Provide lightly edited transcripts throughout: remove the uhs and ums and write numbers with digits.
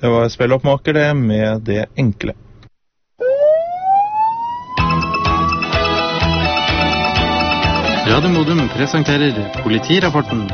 Det var spilloppmaker det med det enkle. Radio Modum presenterer Politirapporten.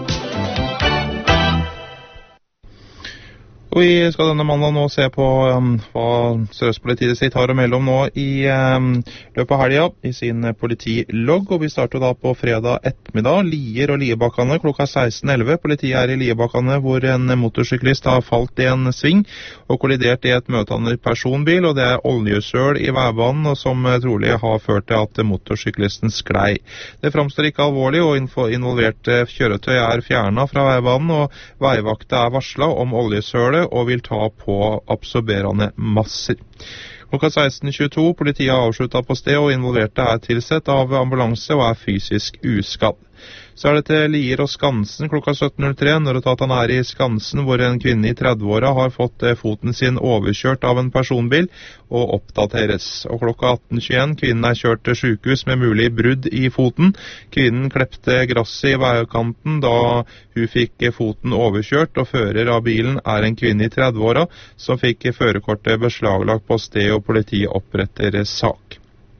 Og vi skal denne mandag nå se på hva Sør-Øst politidistrikt har å melde om nå i løpet av helga i sin politilogg. Og vi starter da på fredag ettermiddag, Lier og Liebakkane klokka 16:11. Politiet er i Liebakkane hvor en motorsyklist har falt i en sving og kollidert i et møtende personbil, og det er oljesøl i veibanen og som trolig har ført til at motorsyklisten sklei. Det framstår ikke alvorlig, og involverte kjøretøy er fjernet fra veibanen, og veivakta er varslet om oljesølet og vil ta på absorberende masser. Klokka 16:22, politiet har avsluttet på sted, og involverte er tilsett av ambulanse og er fysisk uskadd. Så er det til Lier og Skansen klokka 17:03, når han er i Skansen, hvor en kvinne i 30-åra har fått foten sin overkjørt av en personbil, og oppdateres. Og klokka 18:21, kvinnen er kjørt til sykehus med mulig brudd i foten. Kvinnen klepte gresset i veikanten da hun fikk foten overkjørt, og fører av bilen er en kvinne i 30-åra, som fikk førerkortet beslaglagt på sted, og politiet oppretter sak.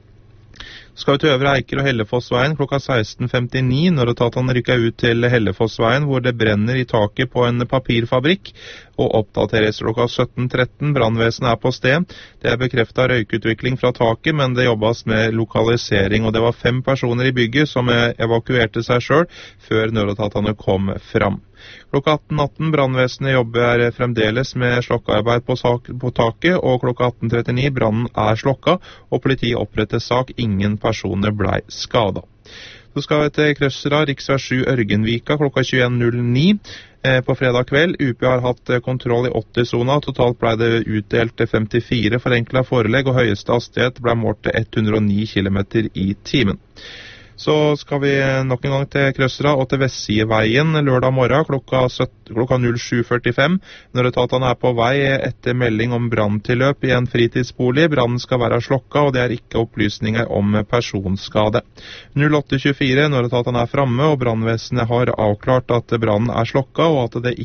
Skal vi til Øvre Eiker og Hellefossveien klokka 16:59, når han rykker ut til Hellefossveien, hvor det brenner i taket på en papirfabrikk, og oppdateres klokka 17:13. Brannvesenet er på sted. Det er bekreftet røykutvikling fra taket, men det jobbes med lokalisering, og det var 5 personer i bygget som evakuerte seg selv før nødetatene kom fram. Klokka 18:18, brannvesenet jobber fremdeles med slokkearbeid på taket, og klokka 18:39, brannen er slokka, og politiet oppretter sak. Ingen personer ble skadet. Så skal vi til Krøsra, riksvei 7 Ørgenvika klokka 21:09 på fredag kveld. UP har hatt kontroll i 80-zona. Totalt ble det utdelt 54 forenklet forelegg, og høyeste hastighet ble målt til 109 km i timen. Så skal vi nok en gang til Krøsra og til Vestsieveien lørdag morgen klokka 07:45, når etaten er på vei etter melding om branntilløp i en fritidsbolig. Brannen skal være slokka, og det er ikke opplysninger om personskade. 08:24, når etaten er framme, og brannvesenet har avklart at brannen er slokka, og at det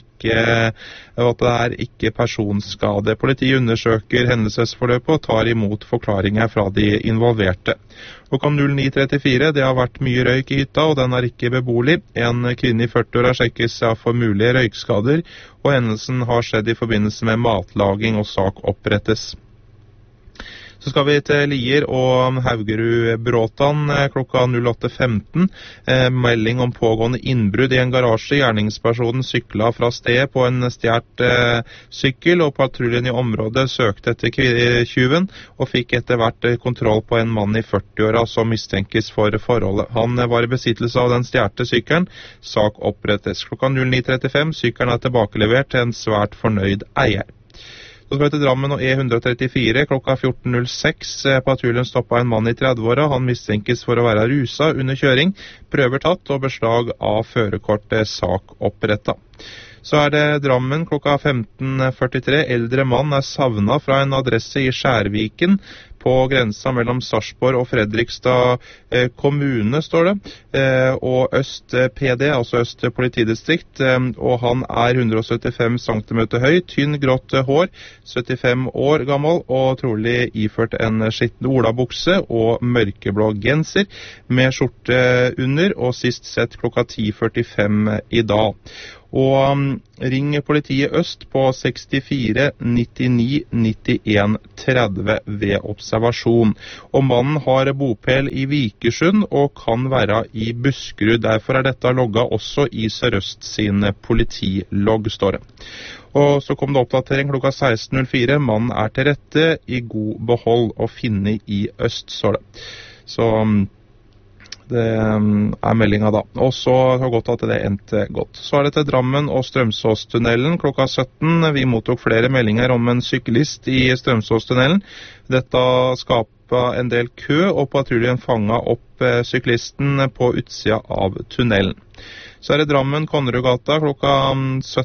er ikke personskade. Politiet undersøker hendelsesforløpet og tar imot forklaringer fra de involverte. Klokka 09:34, det har vært mye røyk i hytta, og den er ikke beboelig. En kvinne i 40-åra sjekkes for mulige røykskader, og hendelsen har skjedd i forbindelse med matlaging, og sak opprettes. Så skal vi til Lier og Haugerud-Bråtan klokka 08:15. Melding om pågående innbrudd i en garasje. Gjerningspersonen sykla fra stedet på en stjert sykkel, og patruljen i området søkte etter tyven, og fikk etter hvert kontroll på en mann i 40-åra som mistenkes for forholdet. Han var i besittelse av den stjerte sykkelen. Sak opprettes. Klokka 09:35. Sykkelen er tilbakelevert til en svært fornøyd eier. Så skal vi til Drammen og E134 klokka 14:06. Patruljen stoppet en mann i 30-åra. Han mistenkes for å være rusa under kjøring. Prøver tatt og beslag av førerkortet. Sak opprettet. Så er det Drammen klokka 15:43. Eldre mann er savnet fra en adresse i Skjærviken på grensa mellom Sarpsborg og Fredrikstad kommune, står det, og Øst PD, altså Øst politidistrikt, og han er 175 cm høy, tynn grått hår, 75 år gammel, og trolig iført en skitten olabukse og mørkeblå genser med skjorte under, og sist sett klokka 10:45 i dag. Og ring politiet Øst på 64 99 91 30 ved observasjon. Og mannen har bopel i Vikersund og kan være i Buskerud. Derfor er dette logget også i Sør-Øst sin politilogg, står det. Og så kom det oppdatering klokka 16:04. Mannen er til rette, i god behold og finne i Øst, står det. Så det er meldinga da. Og så har det gått at det endte godt. Så er det til Drammen og Strømsåstunnelen klokka 17. Vi mottok flere meldinger om en syklist i Strømsåstunnelen. Dette skapte en del kø, og patruljen fanget opp syklisten på utsida av tunnelen. Så er det Drammen Konnerudgata klokka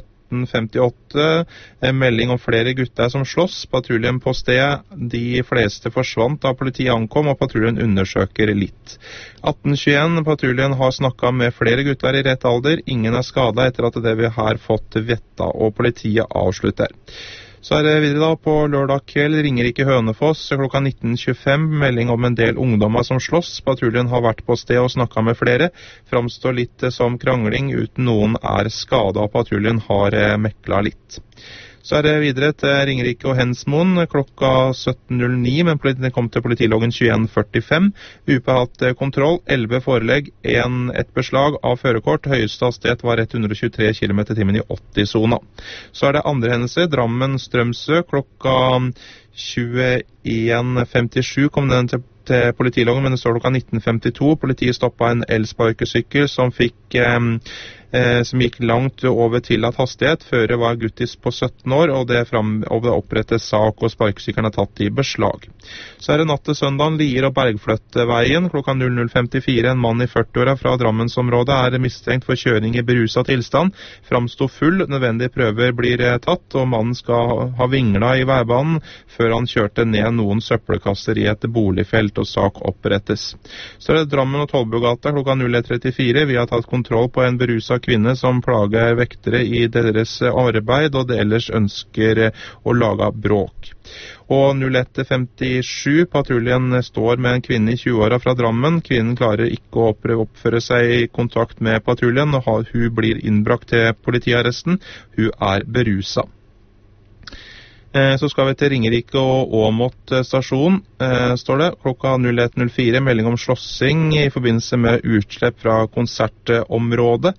17:58. En melding om flere gutter som slåss. Patruljen på stedet. De fleste forsvant da politiet ankom, og patruljen undersøker litt. 18:21. Patruljen har snakket med flere gutter i rett alder. Ingen er skadet etter at det vi har fått vite, og politiet avslutter. Så det videre da på lørdag kveld Ringerike Hønefoss klokka 19.25, melding om en del ungdommer som slåss. Patruljen har vært på sted og snakket med flere. Framstår litt som krangling uten noen er skadet, og patruljen har meklet litt. Så det videre til Ringerike og Hensmoen klokka 17.09, men politiet kom til politiloggen 21.45. UP har hatt kontroll, 11 forelegg, et beslag av førerkort. Høyeste hastighet var 123 km/t i 80-zona. Så det andre hendelser, Drammen Strømsø klokka 21.57 kom den til politiloggen, men det står klokka 19.52. Politiet stoppet en elsparkesykkel som gikk langt over tillatt hastighet. Fører var guttis på 17 år, og det opprettet sak, og sparkesykkelen tatt i beslag. Så det natt til søndagen, Lier og Bergfløtveien klokka 00.54. En mann i 40-åra fra Drammensområdet mistenkt for kjøring i beruset tilstand. Framstod full, nødvendige prøver blir tatt, og mannen skal ha vinglet i veibanen før han kjørte ned noen søppelkasser i et boligfelt, og sak opprettes. Så det Drammen og Tollbugata klokka 01.34. Vi har tatt kontroll på en beruset kvinne som plager vektere i deres arbeid, og det ellers ønsker å lage bråk. Og 01.57, patruljen står med en kvinne i 20-åra fra Drammen. Kvinnen klarer ikke å oppføre seg i kontakt med patruljen, og hun blir innbrakt til politiarresten. Hun beruset. Så skal vi til Ringerike og Åmot stasjon, står det. Klokka 01.04, melding om slåssing i forbindelse med utslipp fra konsertområdet.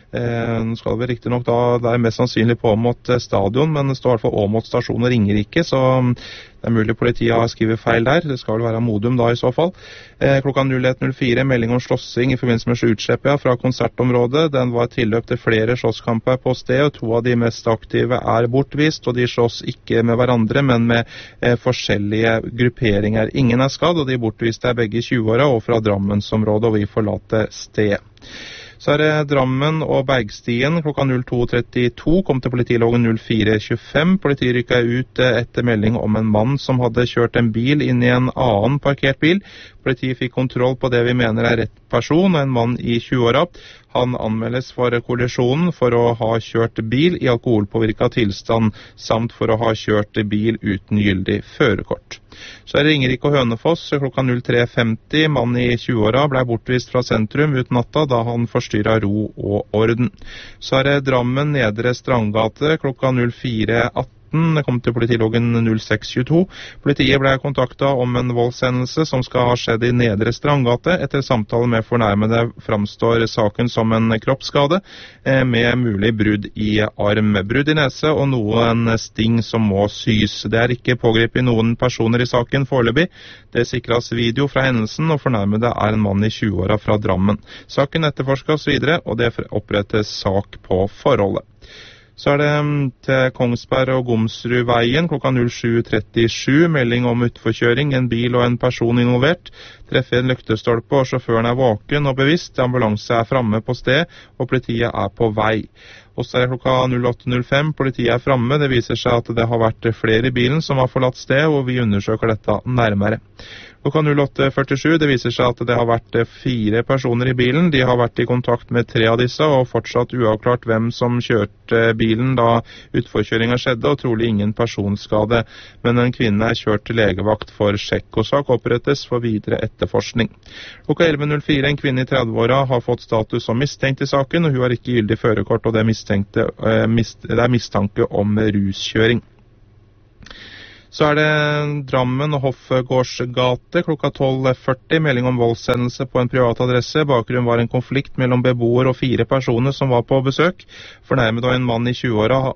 Nå skal vi riktig nok da, det mest sannsynlig på Åmot stadion, men det står i hvert fall Åmot stasjon og Ringerike, så det mulig politiet har skrivet feil der. Det skal vel være Modum da i så fall. Klokka 01.04, melding om slåssing i forbindelse med utslipp fra konsertområdet. Den var tilløp til flere slåsskamper på sted, og 2 av de mest aktive bortvist, og de slåss ikke med hverandre, men med forskjellige grupperinger. Ingen skadd, og de bortviste begge 20-åra og fra Drammensområdet, og vi forlater sted. Så det Drammen og Bergstien klokka 02.32, kom til politiloggen 04.25. Politiet rykket ut etter melding om en mann som hadde kjørt en bil inn i en annen parkert bil. Politiet fikk kontroll på det vi mener rett person, en mann i 20-åra. Han anmeldes for kollisjonen for å ha kjørt bil i alkoholpåvirket tilstand, samt for å ha kjørt bil uten gyldig førerkort. Så Ringerike og Hønefoss klokka 03.50. Mann i 20-åra ble bortvist fra sentrum ut natta da han forstyrret ro og orden. Så det Drammen Nedre Strandgate klokka 04.18. Det kom til politiloggen 06.22. Politiet ble kontaktet om en voldshendelse som skal ha skjedd i Nedre Strandgate. Etter samtale med fornærmede framstår saken som en kroppsskade med mulig brudd i arm, brudd i nese og noen sting som må sys. Det ikke pågrepet noen personer i saken foreløpig. Det sikres video fra hendelsen, og fornærmede en mann i 20-åra fra Drammen. Saken etterforskes videre, og det opprettes sak på forholdet. Så det til Kongsberg og Gomsrudveien klokka 07.37, melding om utforkjøring, en bil og en person involvert. Treffer en løktestolpe, og sjåføren våken og bevisst. Ambulanse framme på sted, og politiet på vei. Og så det klokka 08.05, politiet framme. Det viser seg at det har vært flere i bilen som har forlatt sted, og vi undersøker dette nærmere. Klokka 08.47, det viser seg at det har vært 4 personer i bilen. De har vært i kontakt med 3 av disse, og fortsatt uavklart hvem som kjørte bilen da utforkjøringen skjedde, og trolig ingen personskade. Men en kvinne kjørt til legevakt for sjekk, og sak opprettes for videre etterforskning. Klokka 11.04, en kvinne i 30-åra har fått status som mistenkt i saken, og hun har ikke gyldig førerkort, og det er mistanke om ruskjøring. Så det Drammen og Hoffgårdsgate klokka 12.40, melding om voldshendelse på en privat adresse. Bakgrunnen var en konflikt mellom beboer og 4 personer som var på besøk. Fornærmet av en mann i 20-åra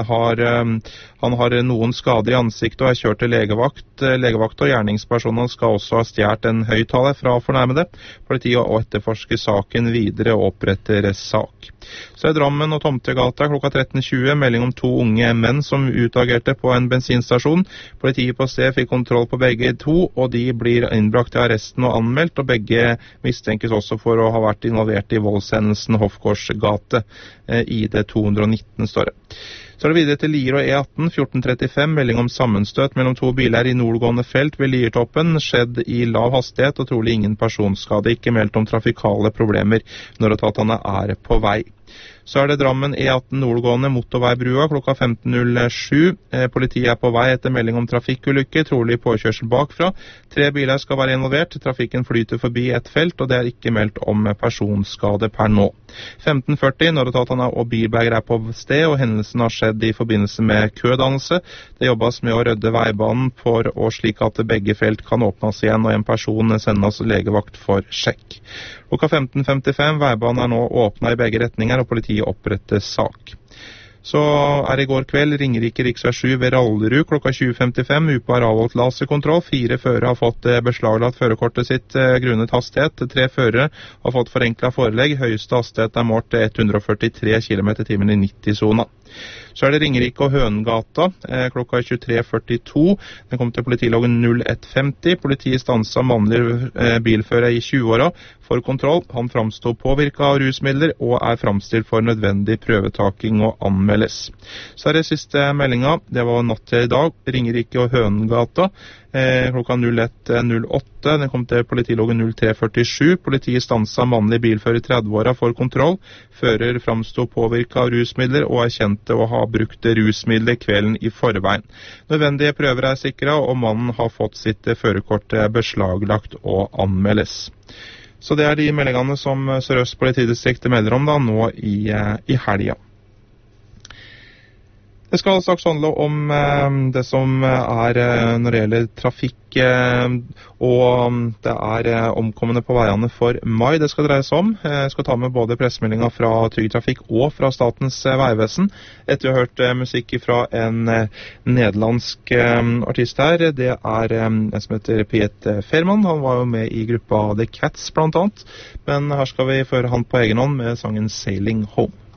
han har noen skader i ansiktet og kjørt til legevakt, og gjerningspersonen skal også ha stjålet en høyttaler fra fornærmede. Politiet etterforsker saken videre og oppretter sak. Så Drammen og Tomtegata klokka 13.20, melding om 2 unge menn som utagerte på en bensinstasjon. Politiet på sted fikk kontroll på begge 2, og de blir innbrakt til arresten og anmeldt, og begge mistenkes også for å ha vært involvert i voldshendelsen Hoffgårdsgate. ID 219 står det. Så det videre til Lier og E18, 14.35, melding om sammenstøt mellom 2 biler i nordgående felt ved Liertoppen, skjedd i lav hastighet og trolig ingen personskade, ikke meldt om trafikale problemer når etatene på vei. Så det Drammen E18 nordgående motorveibrua klokka 15.07. Politiet på vei etter melding om trafikkulykke, trolig påkjørsel bakfra. 3 biler skal være involvert. Trafikken flyter forbi et felt, og det ikke meldt om personskade per nå. 15.40, nødetatene og bilberger på sted, og hendelsen har skjedd i forbindelse med kødannelse. Det jobbes med å rydde veibanen for å slik at begge felt kan åpnes igjen, og en person sendes legevakt for sjekk. Klokka 15.55, veibanen nå åpnet i begge retninger, og politiet oppretter sak. Så det i går kveld Ringerike riksvei 7 ved Rallerud klokka 20.55. UP har avholdt laserkontroll. 4 førere har fått beslaglagt førerkortet sitt grunnet hastighet. 3 førere har fått forenklet forelegg. Høyeste hastighet målt 143 km/t i 90-sona. Så det Ringerike og Høngata klokka 23.42. Den kom til politiloggen 0150. Politiet stanset mannlig bilfører i 20-åra for kontroll. Han framstod påvirket av rusmidler og framstilt for nødvendig prøvetaking og anmeldes. Så det siste meldinga. Det var natt til i dag. Ringerike og Høngata klokka 01.08. Den kom til politiloggen 0347. Politiet stanset mannlig bilfører i 30-åra for kontroll. Fører framstod påvirket av rusmidler og kjent å ha brukt rusmidler kvelden i forveien. Nødvendige prøver sikret, og mannen har fått sitt førerkort beslaglagt og anmeldes. Så det de meldingene som Sør-Øst politidistrikt melder om da, nå i helga. Det skal straks handle om det som når det gjelder trafikk, og det omkommende på veiene for mai det skal dreie seg om. Jeg skal ta med både pressemeldinger fra Trygg Trafikk og fra Statens vegvesen. Etter å ha hørt musikk fra en nederlandsk artist her, det en som heter Piet Veerman. Han var jo med i gruppa The Cats blant annet, men her skal vi føre han på egen hånd med sangen Sailing Home.